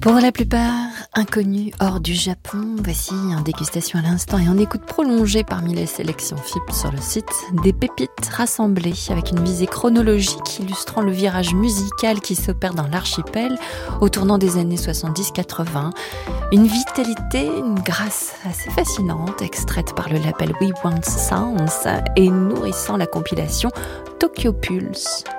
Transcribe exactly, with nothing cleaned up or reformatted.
Pour la plupart inconnus hors du Japon, voici en dégustation à l'instant et en écoute prolongée parmi les sélections F I P sur le site, des pépites rassemblées avec une visée chronologique illustrant le virage musical qui s'opère dans l'archipel au tournant des années soixante-dix quatre-vingts. Une vitalité, une grâce assez fascinante extraite par le label We Want Sounds et nourrissant la compilation Tokyo Pulse.